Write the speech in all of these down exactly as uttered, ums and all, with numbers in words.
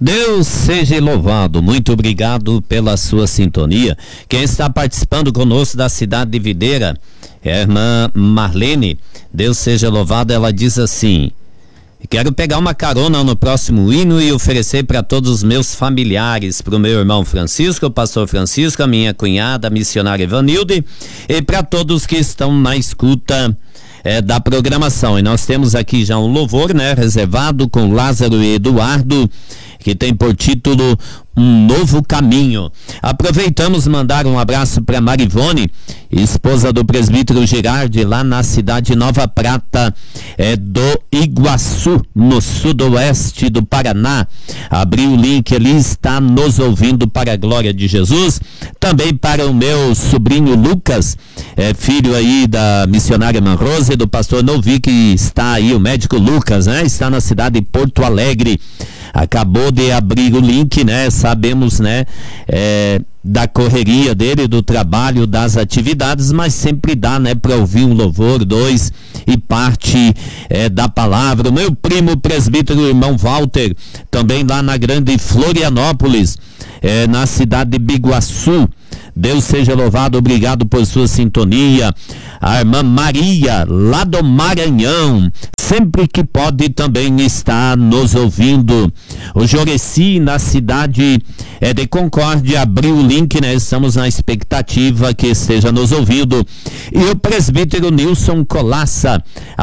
Deus seja louvado, muito obrigado pela sua sintonia. Quem está participando conosco da cidade de Videira é a irmã Marlene. Deus seja louvado, ela diz assim: quero pegar uma carona no próximo hino e oferecer para todos os meus familiares, para o meu irmão Francisco, o pastor Francisco, a minha cunhada, a missionária Evanilde, e para todos que estão na escuta É, da programação. E nós temos aqui já um louvor, né, reservado com Lázaro e Eduardo, que tem por título Um Novo Caminho. Aproveitamos mandar um abraço para Marivone, esposa do presbítero Girardi, lá na cidade de Nova Prata, é, do Iguaçu, no sudoeste do Paraná. Abriu o link ali, está nos ouvindo para a glória de Jesus. Também para o meu sobrinho Lucas, é, filho aí da missionária Manrose e do pastor Novi, que está aí, o médico Lucas, né? Está na cidade de Porto Alegre. Acabou de abrir o link, né? Sabemos, né? É, da correria dele, do trabalho, das atividades, mas sempre dá, né? Para ouvir um louvor, dois, e parte é, da palavra. O meu primo presbítero, irmão Walter, também lá na grande Florianópolis, é, na cidade de Biguaçu. Deus seja louvado, obrigado por sua sintonia. A irmã Maria, lá do Maranhão, sempre que pode também está nos ouvindo. O Joreci, na cidade é, de Concórdia, abriu o link, né? Estamos na expectativa que esteja nos ouvindo. E o presbítero Nilson Colaça,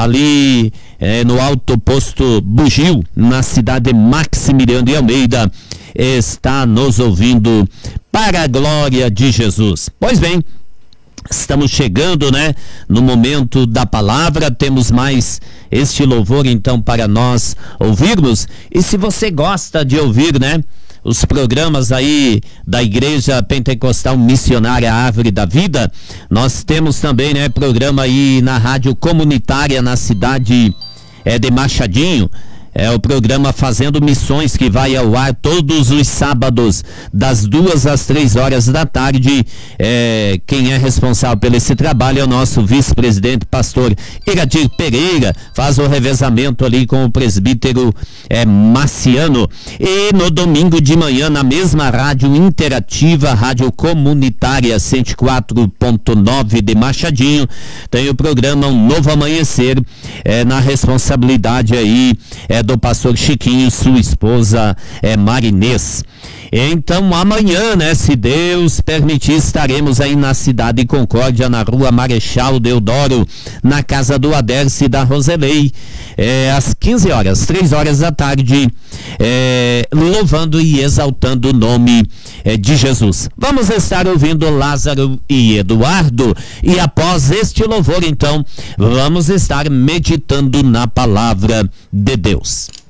ali é, no Alto Posto Bugio, na cidade de Maximiliano de Almeida, está nos ouvindo para a glória de Jesus. Pois bem, estamos chegando, né, no momento da palavra. Temos mais este louvor então para nós ouvirmos. E se você gosta de ouvir, né, os programas aí da Igreja Pentecostal Missionária Árvore da Vida, nós temos também, né, programa aí na rádio comunitária na cidade é, de Machadinho. É o programa Fazendo Missões, que vai ao ar todos os sábados, das duas às três horas da tarde. É, quem é responsável por esse trabalho é o nosso vice-presidente, pastor Iradir Pereira, faz o revezamento ali com o presbítero é, Marciano. E no domingo de manhã, na mesma rádio interativa, rádio comunitária cento e quatro ponto nove de Machadinho, tem o programa Um Novo Amanhecer, é, na responsabilidade aí é, do pastor Chiquinho, sua esposa é Marinês. Então amanhã, né, se Deus permitir, estaremos aí na cidade de Concórdia, na rua Marechal Deodoro, na casa do Aderce e da Roselei, é, às quinze horas, três horas da tarde, é, louvando e exaltando o nome é, de Jesus. Vamos estar ouvindo Lázaro e Eduardo, e após este louvor, então, vamos estar meditando na palavra de Deus.